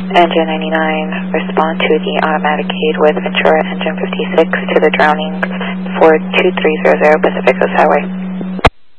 Engine 99, respond to the automatic aid with Ventura Engine 56 to the drowning 42300 Pacific Coast Highway.